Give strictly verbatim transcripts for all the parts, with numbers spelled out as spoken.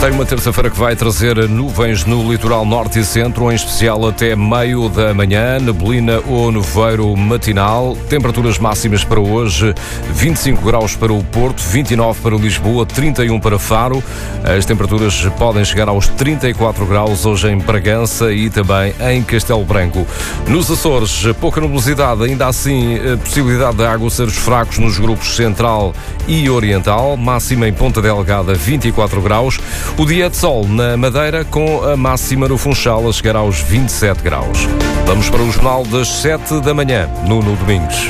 Tem uma terça-feira que vai trazer nuvens no litoral norte e centro, em especial até meio da manhã, neblina ou nevoeiro matinal. Temperaturas máximas para hoje, vinte e cinco graus para o Porto, vinte e nove para Lisboa, trinta e um para Faro. As temperaturas podem chegar aos trinta e quatro graus hoje em Bragança e também em Castelo Branco. Nos Açores, pouca nubosidade, ainda assim a possibilidade de aguaceiros fracos nos grupos central e oriental, máxima em Ponta Delgada, vinte e quatro graus. O dia de sol na Madeira, com a máxima no Funchal a chegar aos vinte e sete graus. Vamos para o Jornal das sete da manhã, Nuno Domingos.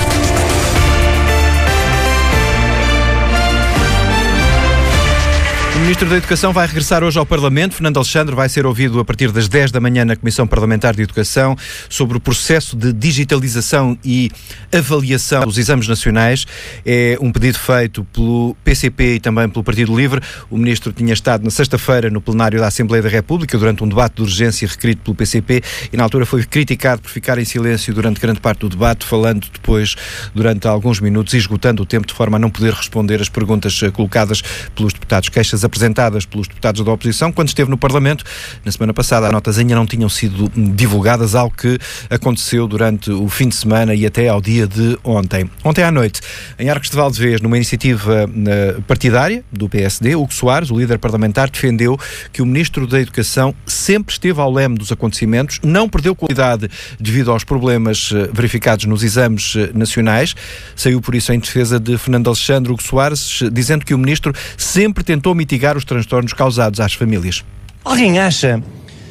O Ministro da Educação vai regressar hoje ao Parlamento. Fernando Alexandre vai ser ouvido a partir das dez da manhã na Comissão Parlamentar de Educação sobre o processo de digitalização e avaliação dos exames nacionais. É um pedido feito pelo P C P e também pelo Partido Livre. O Ministro tinha estado na sexta-feira no plenário da Assembleia da República durante um debate de urgência requerido pelo P C P e na altura foi criticado por ficar em silêncio durante grande parte do debate, falando depois durante alguns minutos e esgotando o tempo de forma a não poder responder as perguntas colocadas pelos deputados. Queixas apresentadas pelos deputados da oposição quando esteve no Parlamento. Na semana passada, as notas ainda não tinham sido divulgadas, algo que aconteceu durante o fim de semana e até ao dia de ontem. Ontem à noite, em Arcos de Valdevez, numa iniciativa uh, partidária do P S D, Hugo Soares, o líder parlamentar, defendeu que o Ministro da Educação sempre esteve ao leme dos acontecimentos, não perdeu qualidade devido aos problemas uh, verificados nos exames uh, nacionais. Saiu por isso em defesa de Fernando Alexandre, Hugo Soares, dizendo que o Ministro sempre tentou mitigar os transtornos causados às famílias. Alguém acha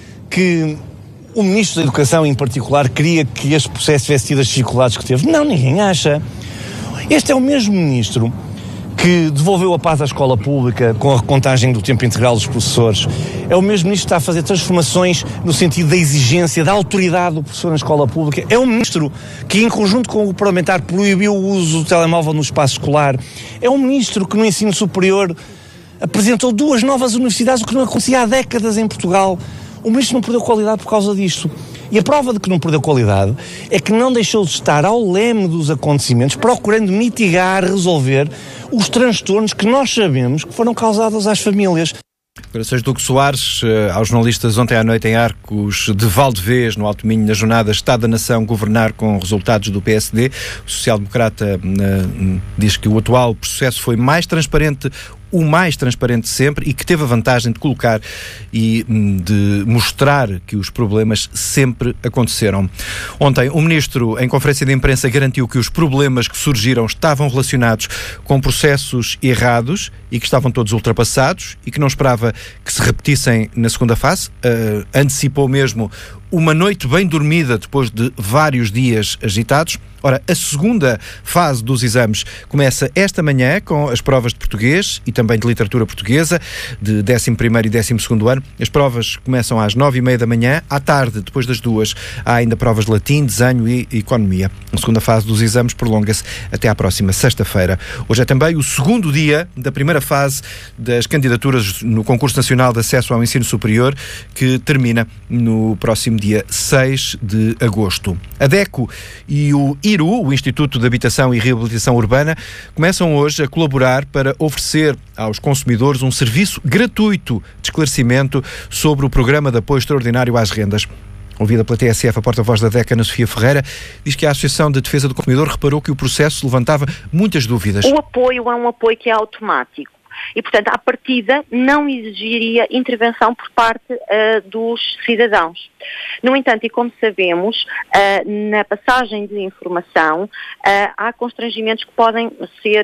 que o Ministro da Educação, em particular, queria que este processo tivesse tido as dificuldades que teve? Não, ninguém acha. Este é o mesmo Ministro que devolveu a paz à escola pública com a recontagem do tempo integral dos professores. É o mesmo Ministro que está a fazer transformações no sentido da exigência, da autoridade do professor na escola pública. É o Ministro que, em conjunto com o parlamentar, proibiu o uso do telemóvel no espaço escolar. É um Ministro que, no ensino superior, apresentou duas novas universidades, o que não acontecia há décadas em Portugal. O Ministro não perdeu qualidade por causa disto. E a prova de que não perdeu qualidade é que não deixou de estar ao leme dos acontecimentos, procurando mitigar, resolver os transtornos que nós sabemos que foram causados às famílias. Declarações do Hugo Soares aos jornalistas ontem à noite em Arcos de Valdevez, no Alto Minho, na jornada Estado da Nação governar com resultados do P S D. O social-democrata uh, diz que o atual processo foi mais transparente, o mais transparente sempre, e que teve a vantagem de colocar e de mostrar que os problemas sempre aconteceram. Ontem, o Ministro, em conferência de imprensa, garantiu que os problemas que surgiram estavam relacionados com processos errados e que estavam todos ultrapassados e que não esperava que se repetissem na segunda fase. Uh, antecipou mesmo uma noite bem dormida depois de vários dias agitados. Ora, a segunda fase dos exames começa esta manhã com as provas de português e também de literatura portuguesa, de décimo primeiro e décimo segundo ano. As provas começam às nove e meia da manhã. À tarde, depois das duas, há ainda provas de latim, desenho e economia. A segunda fase dos exames prolonga-se até à próxima sexta-feira. Hoje é também o segundo dia da primeira fase das candidaturas no Concurso Nacional de Acesso ao Ensino Superior, que termina no próximo dia seis de agosto. A DECO e o I R U, o Instituto de Habitação e Reabilitação Urbana, começam hoje a colaborar para oferecer aos consumidores um serviço gratuito de esclarecimento sobre o Programa de Apoio Extraordinário às Rendas. Ouvida pela T S F, a porta-voz da DECO, Ana Sofia Ferreira, diz que a Associação de Defesa do Consumidor reparou que o processo levantava muitas dúvidas. O apoio é um apoio que é automático. E, portanto, à partida, não exigiria intervenção por parte uh, dos cidadãos. No entanto, e como sabemos, uh, na passagem de informação, uh, há constrangimentos que podem ser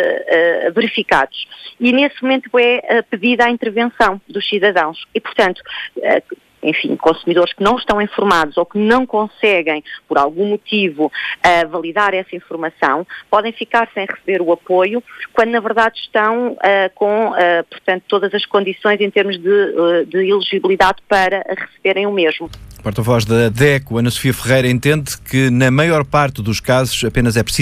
uh, uh, verificados. E, nesse momento, é uh, pedida a intervenção dos cidadãos. E, portanto, uh, enfim, consumidores que não estão informados ou que não conseguem, por algum motivo, uh, validar essa informação, podem ficar sem receber o apoio, quando na verdade estão uh, com, uh, portanto, todas as condições em termos de, uh, de elegibilidade para receberem o mesmo. A porta-voz da DECO, Ana Sofia Ferreira, entende que na maior parte dos casos apenas é preciso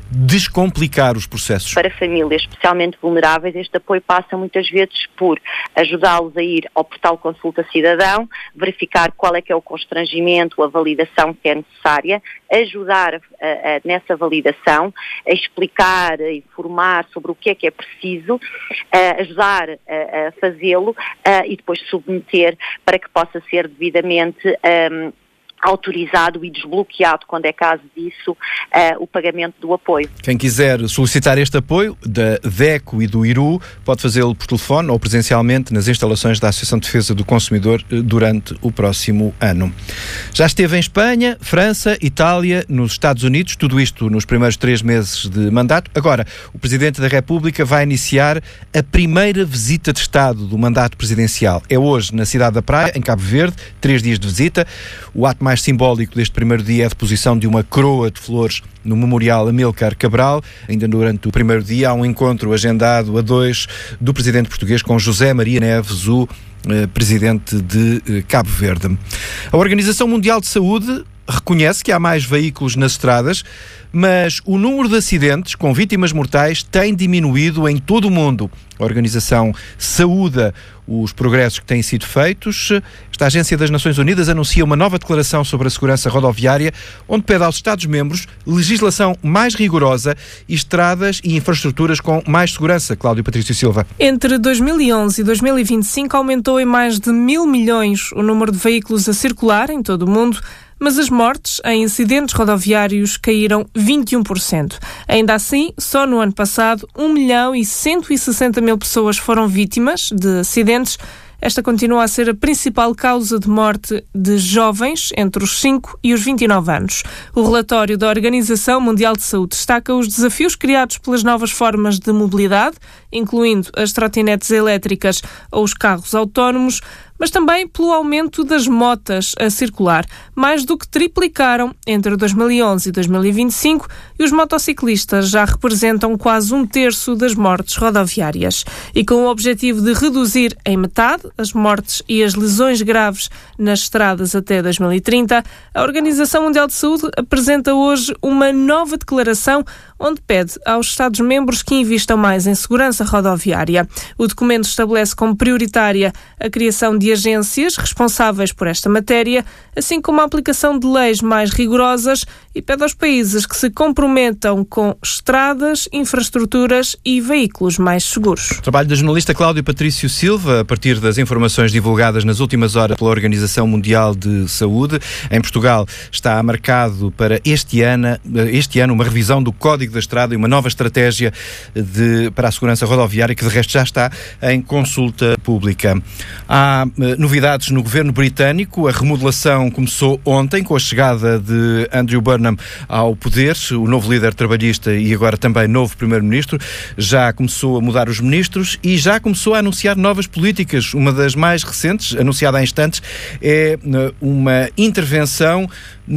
descomplicar os processos? Para famílias especialmente vulneráveis, este apoio passa muitas vezes por ajudá-los a ir ao portal Consulta Cidadão, verificar qual é que é o constrangimento, a validação que é necessária, ajudar a, a, nessa validação, a explicar, a informar sobre o que é que é preciso, a ajudar a, a fazê-lo a, e depois submeter para que possa ser devidamente um, autorizado e desbloqueado, quando é caso disso, uh, o pagamento do apoio. Quem quiser solicitar este apoio da D E C O e do I R U pode fazê-lo por telefone ou presencialmente nas instalações da Associação de Defesa do Consumidor durante o próximo ano. Já esteve em Espanha, França, Itália, nos Estados Unidos, tudo isto nos primeiros três meses de mandato. Agora, o Presidente da República vai iniciar a primeira visita de Estado do mandato presidencial. É hoje na cidade da Praia, em Cabo Verde, três dias de visita. O ato mais simbólico deste primeiro dia é a deposição de uma coroa de flores no Memorial Amílcar Cabral. Ainda durante o primeiro dia há um encontro agendado a dois do presidente português com José Maria Neves, o eh, presidente de eh, Cabo Verde. A Organização Mundial de Saúde reconhece que há mais veículos nas estradas, mas o número de acidentes com vítimas mortais tem diminuído em todo o mundo. A organização saúda os progressos que têm sido feitos. Esta Agência das Nações Unidas anuncia uma nova declaração sobre a segurança rodoviária, onde pede aos Estados-membros legislação mais rigorosa e estradas e infraestruturas com mais segurança. Cláudio Patrício Silva. Entre dois mil e onze e dois mil e vinte e cinco aumentou em mais de mil milhões o número de veículos a circular em todo o mundo, mas as mortes em incidentes rodoviários caíram vinte e um por cento. Ainda assim, só no ano passado, um milhão e cento e sessenta mil pessoas foram vítimas de acidentes. Esta continua a ser a principal causa de morte de jovens entre os cinco e os vinte e nove anos. O relatório da Organização Mundial de Saúde destaca os desafios criados pelas novas formas de mobilidade, incluindo as trotinetes elétricas ou os carros autónomos, mas também pelo aumento das motas a circular, mais do que triplicaram entre dois mil e onze e dois mil e vinte e cinco, e os motociclistas já representam quase um terço das mortes rodoviárias. E com o objetivo de reduzir em metade as mortes e as lesões graves nas estradas até dois mil e trinta, a Organização Mundial de Saúde apresenta hoje uma nova declaração onde pede aos Estados-membros que investam mais em segurança rodoviária. O documento estabelece como prioritária a criação de agências responsáveis por esta matéria, assim como a aplicação de leis mais rigorosas, e pede aos países que se comprometam com estradas, infraestruturas e veículos mais seguros. O trabalho da jornalista Cláudia Patrício Silva, a partir das informações divulgadas nas últimas horas pela Organização Mundial de Saúde. Em Portugal está marcado para este ano, este ano uma revisão do Código da Estrada e uma nova estratégia de, para a segurança rodoviária, que de resto já está em consulta pública. Há uh, novidades no governo britânico. A remodelação começou ontem com a chegada de Andrew Burnham ao poder, o novo líder trabalhista e agora também novo primeiro-ministro. Já começou a mudar os ministros e já começou a anunciar novas políticas. Uma das mais recentes, anunciada há instantes, é uh, uma intervenção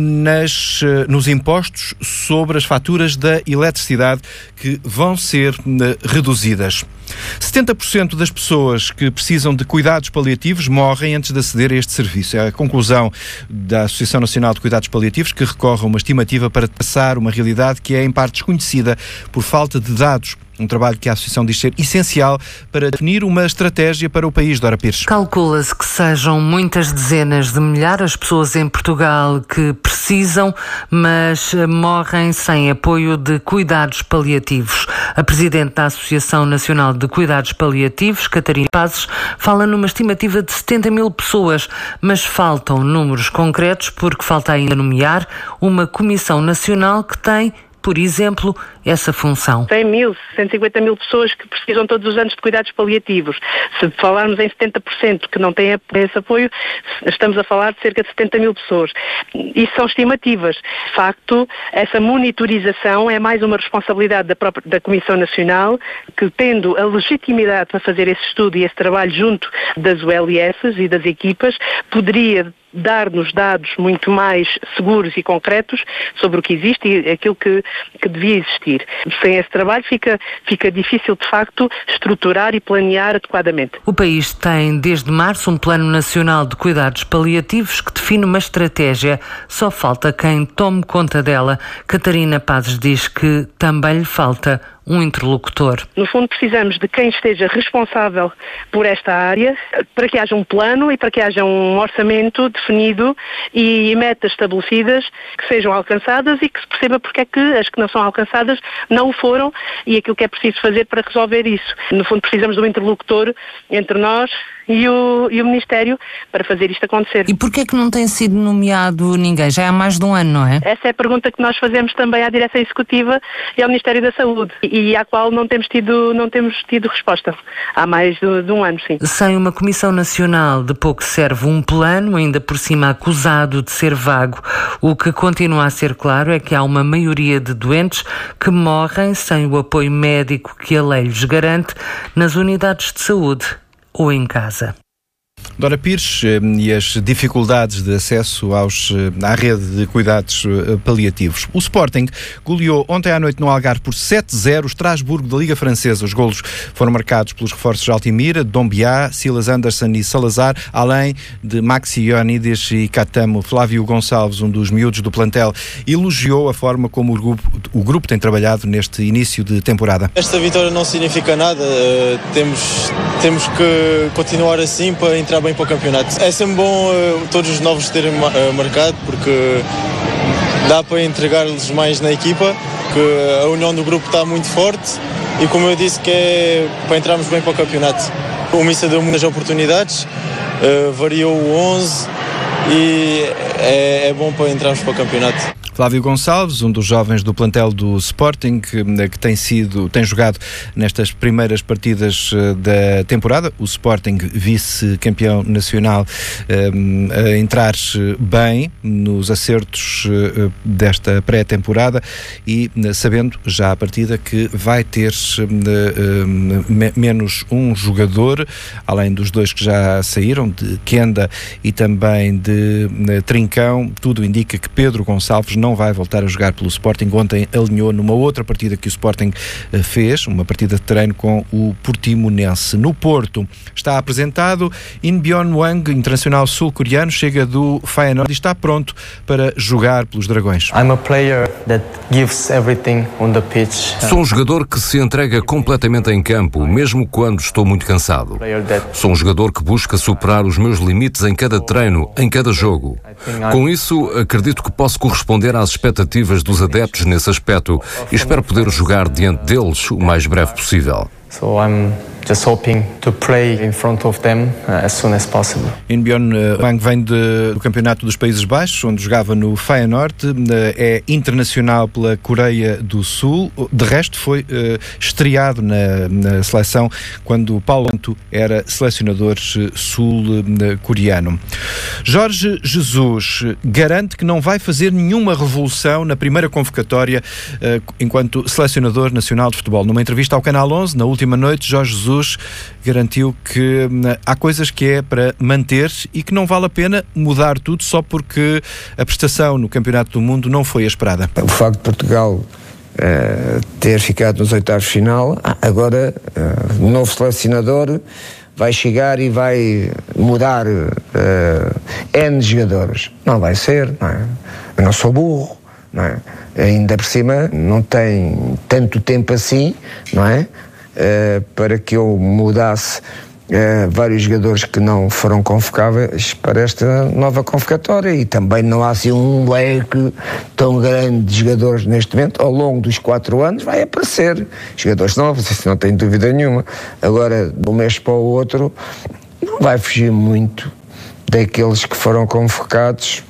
nas, uh, nos impostos sobre as faturas da eletricidade, que vão ser uh, reduzidas. setenta por cento das pessoas que precisam de cuidados paliativos morrem antes de aceder a este serviço. É a conclusão da Associação Nacional de Cuidados Paliativos, que recorre a uma estimativa para passar uma realidade que é em parte desconhecida por falta de dados. Um trabalho que a Associação diz ser essencial para definir uma estratégia para o país. Dora Pires. Calcula-se que sejam muitas dezenas de milhares as pessoas em Portugal que precisam, mas morrem sem apoio de cuidados paliativos. A Presidente da Associação Nacional de Cuidados Paliativos, Catarina Pazes, fala numa estimativa de setenta mil pessoas, mas faltam números concretos porque falta ainda nomear uma comissão nacional que tem, por exemplo, essa função. cem mil, cento e cinquenta mil pessoas que precisam todos os anos de cuidados paliativos. Se falarmos em setenta por cento que não têm esse apoio, estamos a falar de cerca de setenta mil pessoas. Isso são estimativas. De facto, essa monitorização é mais uma responsabilidade da própria da Comissão Nacional, que, tendo a legitimidade para fazer esse estudo e esse trabalho junto das U L Ss e das equipas, poderia dar-nos dados muito mais seguros e concretos sobre o que existe e aquilo que, que devia existir. garantir. Sem esse trabalho fica, fica difícil, de facto, estruturar e planear adequadamente. O país tem, desde março, um Plano Nacional de Cuidados Paliativos que define uma estratégia. Só falta quem tome conta dela. Catarina Pazes diz que também lhe falta um interlocutor. No fundo, precisamos de quem esteja responsável por esta área para que haja um plano e para que haja um orçamento definido e metas estabelecidas que sejam alcançadas e que se perceba porque é que as que não são alcançadas não o foram e aquilo que é preciso fazer para resolver isso. No fundo, precisamos de um interlocutor entre nós e o, e o Ministério para fazer isto acontecer. E porquê é que não tem sido nomeado ninguém? Já há mais de um ano, não é? Essa é a pergunta que nós fazemos também à Direção Executiva e ao Ministério da Saúde e à qual não temos tido, não temos tido resposta. Há mais de, de um ano, sim. Sem uma Comissão Nacional, de pouco serve um plano, ainda por cima acusado de ser vago. O que continua a ser claro é que há uma maioria de doentes que morrem sem o apoio médico que a lei lhes garante nas unidades de saúde ou em casa. Dora Pires e as dificuldades de acesso aos, à rede de cuidados paliativos. O Sporting goleou ontem à noite no Algarve por sete a zero o Estrasburgo da Liga Francesa. Os golos foram marcados pelos reforços de Altimira, Dombiá, Silas Anderson e Salazar, além de Maxi Ioannidis e Catamo. Flávio Gonçalves, um dos miúdos do plantel, elogiou a forma como o grupo, o grupo tem trabalhado neste início de temporada. Esta vitória não significa nada. Uh, temos, temos que continuar assim para entrar bem para o campeonato. É sempre bom uh, todos os novos terem uh, marcado, porque dá para entregar-lhes mais na equipa, que a união do grupo está muito forte e, como eu disse, que é para entrarmos bem para o campeonato. O Missa deu muitas oportunidades, uh, variou o onze e é, é bom para entrarmos para o campeonato. Flávio Gonçalves, um dos jovens do plantel do Sporting, que, que tem sido, tem jogado nestas primeiras partidas da temporada. O Sporting, vice-campeão nacional, a entrar bem nos acertos desta pré-temporada e sabendo já à partida que vai ter menos um jogador, além dos dois que já saíram, de Kenda e também de Trincão. Tudo indica que Pedro Gonçalves não vai voltar a jogar pelo Sporting. Ontem alinhou numa outra partida que o Sporting fez, uma partida de treino com o Portimonense. No Porto está apresentado In Byun Wang, internacional sul-coreano, chega do Feyenoord e está pronto para jogar pelos Dragões. I'm a player that gives everything on the pitch. Sou um jogador que se entrega completamente em campo, mesmo quando estou muito cansado. Sou um jogador que busca superar os meus limites em cada treino, em cada jogo. Com isso, acredito que posso corresponder às expectativas dos adeptos nesse aspecto e espero poder jogar diante deles o mais breve possível. So I'm just hoping to play in front of them uh, as soon as possible. In Byun Wang vem de, do Campeonato dos Países Baixos, onde jogava no Feyenoord, é internacional pela Coreia do Sul. De resto, foi uh, estreado na, na seleção quando o Paulo Bento era selecionador sul-coreano. Jorge Jesus garante que não vai fazer nenhuma revolução na primeira convocatória uh, enquanto selecionador nacional de futebol. Numa entrevista ao Canal onze, na última noite, Jorge Jesus garantiu que uh, há coisas que é para manter e que não vale a pena mudar tudo só porque a prestação no Campeonato do Mundo não foi a esperada. O facto de Portugal uh, ter ficado nos oitavos de final, agora uh, o novo selecionador vai chegar e vai mudar uh, N jogadores. Não vai ser, não é? Eu não sou burro, não é? Ainda por cima não tem tanto tempo assim, não é? Uh, para que eu mudasse uh, vários jogadores que não foram convocáveis para esta nova convocatória, e também não há assim um leque tão grande de jogadores neste momento. Ao longo dos quatro anos vai aparecer jogadores novos, isso não tenho dúvida nenhuma. Agora, de um mês para o outro, não vai fugir muito daqueles que foram convocados,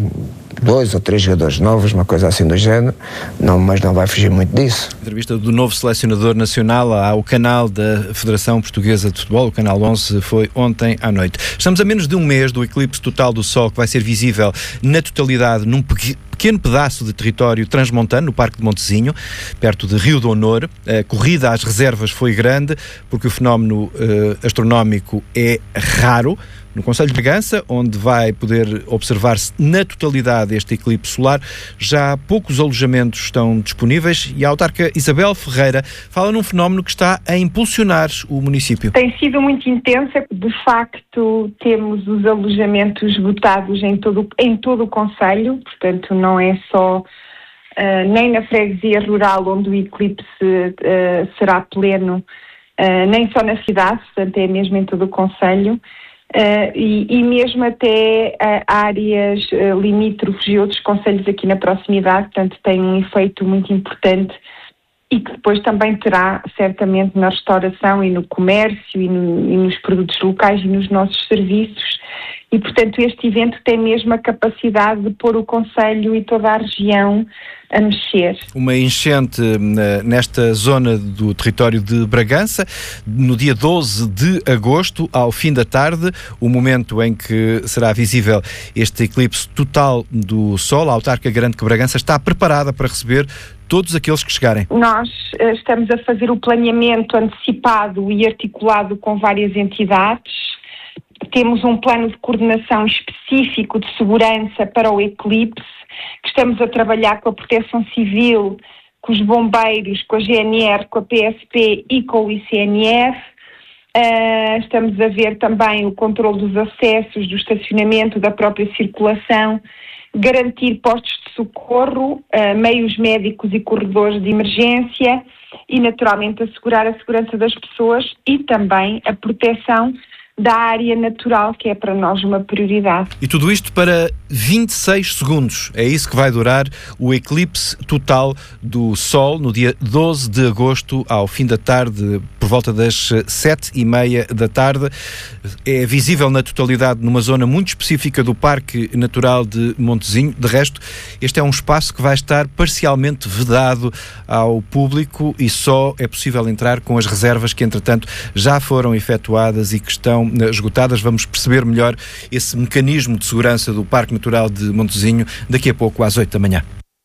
dois ou três jogadores novos, uma coisa assim do género, não, mas não vai fugir muito disso. Entrevista do novo selecionador nacional ao canal da Federação Portuguesa de Futebol, o Canal onze, foi ontem à noite. Estamos a menos de um mês do eclipse total do Sol, que vai ser visível na totalidade num pequeno pedaço de território transmontano, no Parque de Montezinho, perto de Rio do Honor. A corrida às reservas foi grande, porque o fenómeno uh, astronómico é raro No Concelho de Bragança, onde vai poder observar-se na totalidade este eclipse solar, já poucos alojamentos estão disponíveis e a autarca Isabel Ferreira fala num fenómeno que está a impulsionar o município. Tem sido muito intensa, de facto temos os alojamentos esgotados em todo, em todo o concelho, portanto não é só uh, nem na freguesia rural onde o eclipse uh, será pleno, uh, nem só na cidade, portanto é mesmo em todo o concelho. Uh, e, e mesmo até uh, áreas uh, limítrofes e outros concelhos aqui na proximidade, portanto tem um efeito muito importante e que depois também terá certamente na restauração e no comércio e, no, e nos produtos locais e nos nossos serviços. E, portanto, este evento tem mesmo a capacidade de pôr o concelho e toda a região a mexer. Uma enchente nesta zona do território de Bragança, no dia doze de agosto, ao fim da tarde, o momento em que será visível este eclipse total do Sol. A autarca garante que Bragança está preparada para receber todos aqueles que chegarem. Nós uh, estamos a fazer o planeamento antecipado e articulado com várias entidades. Temos um plano de coordenação específico de segurança para o eclipse, que estamos a trabalhar com a Proteção Civil, com os bombeiros, com a G N R, com a P S P e com o I C N R. Uh, estamos a ver também o controle dos acessos, do estacionamento, da própria circulação, garantir postos de socorro, uh, meios médicos e corredores de emergência e, naturalmente, assegurar a segurança das pessoas e também a proteção da área natural, que é para nós uma prioridade. E tudo isto para vinte e seis segundos. É isso que vai durar o eclipse total do Sol no dia doze de agosto, ao fim da tarde, por volta das sete e meia da tarde. É visível na totalidade numa zona muito específica do Parque Natural de Montezinho. De resto, este é um espaço que vai estar parcialmente vedado ao público e só é possível entrar com as reservas que, entretanto, já foram efetuadas e que estão esgotadas. Vamos perceber melhor esse mecanismo de segurança do Parque Natural de Montezinho daqui a pouco, às oito da manhã.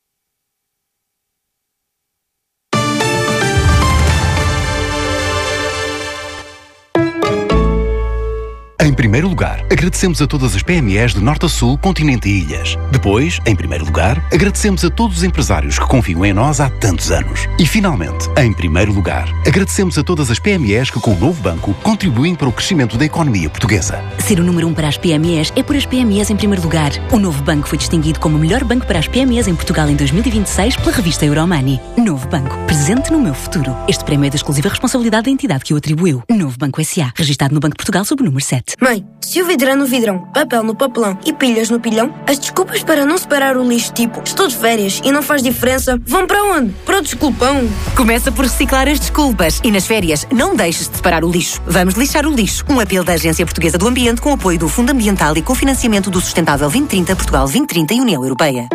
Em primeiro lugar, agradecemos a todas as P M Es de norte a sul, continente e ilhas. Depois, em primeiro lugar, agradecemos a todos os empresários que confiam em nós há tantos anos. E, finalmente, em primeiro lugar, agradecemos a todas as P M Es que, com o novo banco, contribuem para o crescimento da economia portuguesa. Ser o número um para as P M Es é por as P M Es em primeiro lugar. O novo banco foi distinguido como o melhor banco para as P M Es em Portugal em dois mil e vinte e seis pela revista Euromoney. Novo Banco, presente no meu futuro. Este prémio é da exclusiva responsabilidade da entidade que o atribuiu. Novo Banco S A, registado no Banco de Portugal sob o número sete. Mãe, se o vidro é no vidrão, papel no papelão e pilhas no pilhão, as desculpas para não separar o lixo, tipo estou de férias e não faz diferença, vão para onde? Para o desculpão. Começa por reciclar as desculpas e nas férias não deixes de separar o lixo. Vamos lixar o lixo. Um apelo da Agência Portuguesa do Ambiente com apoio do Fundo Ambiental e cofinanciamento do Sustentável vinte trinta, Portugal vinte trinta e União Europeia.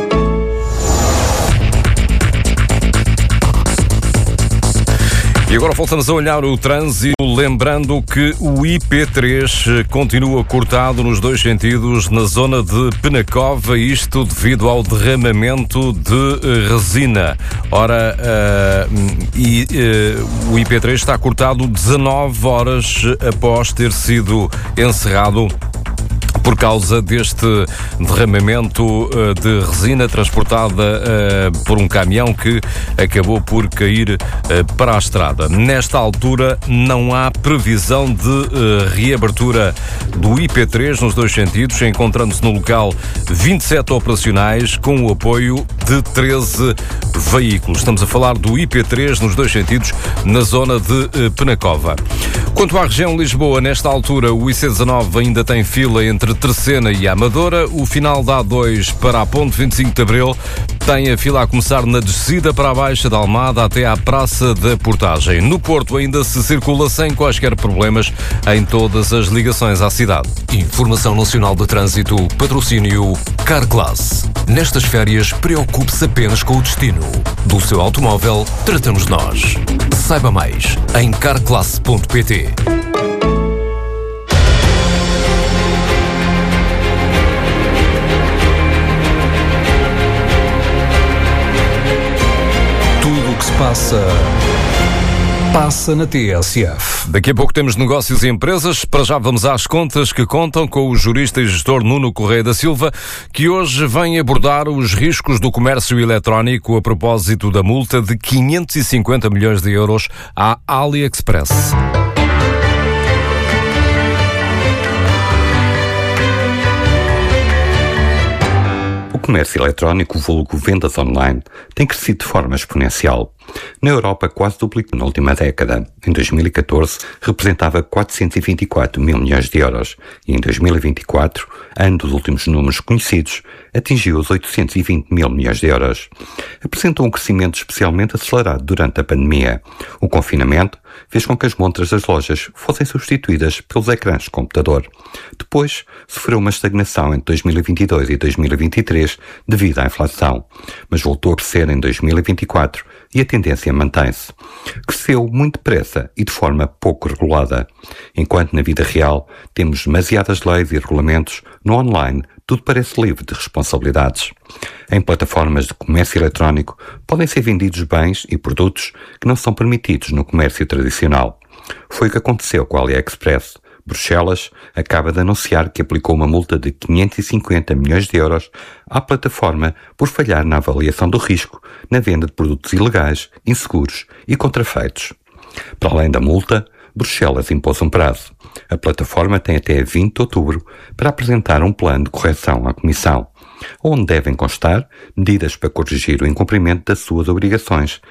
E agora voltamos a olhar o trânsito, lembrando que o I P três continua cortado nos dois sentidos na zona de Penacova, isto devido ao derramamento de resina. Ora, uh, e, uh, o I P três está cortado dezanove horas após ter sido encerrado por causa deste derramamento uh, de resina transportada uh, por um caminhão que acabou por cair uh, para a estrada. Nesta altura não há previsão de uh, reabertura do I P três nos dois sentidos, encontrando-se no local vinte e sete operacionais com o apoio de treze veículos. Estamos a falar do I P três nos dois sentidos na zona de uh, Penacova. Quanto à região Lisboa, nesta altura o I C dezanove ainda tem fila entre Terceira e Amadora. O final da A dois para a Ponte vinte e cinco de Abril tem a fila a começar na descida para a Baixa da Almada até à Praça da Portagem. No Porto ainda se circula sem quaisquer problemas em todas as ligações à cidade. Informação Nacional de Trânsito, patrocínio Carglass. Nestas férias, preocupe-se apenas com o destino. Do seu automóvel, tratamos nós. Saiba mais em carglass ponto pt. Tudo o que se passa, passa passa na T S F. Daqui a pouco temos negócios e empresas. Para já vamos às contas que contam com o jurista e gestor Nuno Correia da Silva, que hoje vem abordar os riscos do comércio eletrónico a propósito da multa de quinhentos e cinquenta milhões de euros à AliExpress. O comércio eletrónico, vulgo vendas online, tem crescido de forma exponencial. Na Europa, quase duplicou na última década. Em dois mil e catorze, representava quatrocentos e vinte e quatro mil milhões de euros e em dois mil e vinte e quatro, ano dos últimos números conhecidos, atingiu os oitocentos e vinte mil milhões de euros. Apresentou um crescimento especialmente acelerado durante a pandemia. O confinamento fez com que as montras das lojas fossem substituídas pelos ecrãs de computador. Depois, sofreu uma estagnação entre dois mil e vinte e dois e dois mil e vinte e três devido à inflação, mas voltou a crescer em dois mil e vinte e quatro e a tendência mantém-se. Cresceu muito depressa e de forma pouco regulada. Enquanto na vida real temos demasiadas leis e regulamentos, no online tudo parece livre de responsabilidades. Em plataformas de comércio eletrónico podem ser vendidos bens e produtos que não são permitidos no comércio tradicional. Foi o que aconteceu com a AliExpress. Bruxelas acaba de anunciar que aplicou uma multa de quinhentos e cinquenta milhões de euros à plataforma por falhar na avaliação do risco na venda de produtos ilegais, inseguros e contrafeitos. Para além da multa, Bruxelas impôs um prazo. A plataforma tem até vinte de outubro para apresentar um plano de correção à Comissão, onde devem constar medidas para corrigir o incumprimento das suas obrigações